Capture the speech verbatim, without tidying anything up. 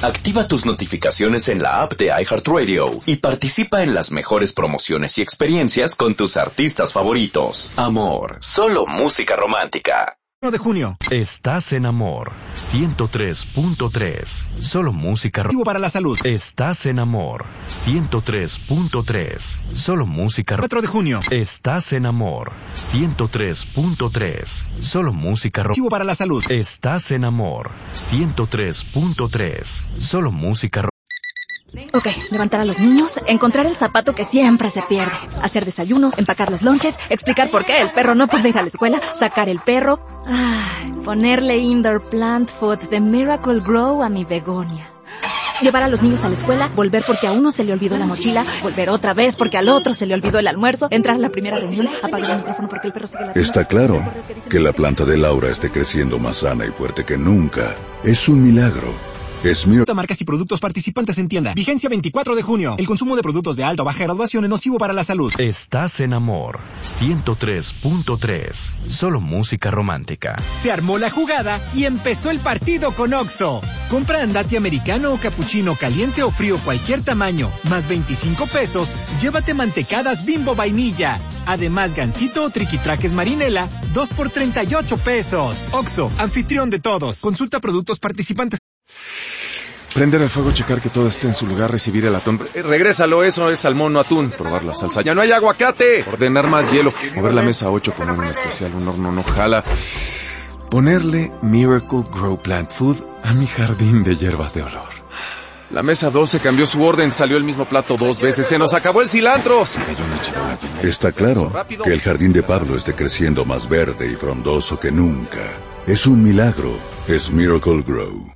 Activa tus notificaciones en la app de iHeartRadio y participa en las mejores promociones y experiencias con tus artistas favoritos. Amor, solo música romántica. de junio. Estás en Amor ciento tres punto tres. Solo música romántica para la salud. Estás en Amor ciento tres punto tres. Solo música cuatro de junio. Estás en Amor ciento tres punto tres. Solo música romántica para la salud. Estás en Amor ciento tres punto tres. Solo música romántica. Ok, levantar a los niños, encontrar el zapato que siempre se pierde, hacer desayuno, empacar los lonches, explicar por qué el perro no puede ir a la escuela, sacar el perro, ay, ponerle indoor plant food de Miracle Grow a mi begonia. Llevar a los niños a la escuela, volver porque a uno se le olvidó la mochila, volver otra vez porque al otro se le olvidó el almuerzo, entrar a la primera reunión, apagar el micrófono porque el perro sigue ladrando. Está claro que la planta de Laura esté creciendo más sana y fuerte que nunca. Es un milagro. Es mío. Marcas y productos participantes en tienda. Vigencia veinticuatro de junio. El consumo de productos de alta o baja graduación es nocivo para la salud. Estás en Amor ciento tres punto tres. Solo música romántica. Se armó la jugada y empezó el partido con Oxxo. Compra andati americano o capuchino caliente o frío cualquier tamaño, más veinticinco pesos. Llévate mantecadas Bimbo vainilla. Además, gansito o triquitraques marinela, dos por treinta y ocho pesos. Oxxo, anfitrión de todos. Consulta productos participantes. Prender el fuego, checar que todo esté en su lugar, recibir el atún. Eh, regrésalo, eso es salmón, no atún. Probar la salsa. ¡Ya no hay aguacate! Ordenar más hielo. Mover la mesa ocho, poner un especial, un horno no jala. Ponerle Miracle Grow Plant Food a mi jardín de hierbas de olor. La mesa doce cambió su orden, salió el mismo plato dos veces. ¡Se nos acabó el cilantro! Se cayó una charola. Está claro que el jardín de Pablo esté creciendo más verde y frondoso que nunca. Es un milagro. Es Miracle Grow.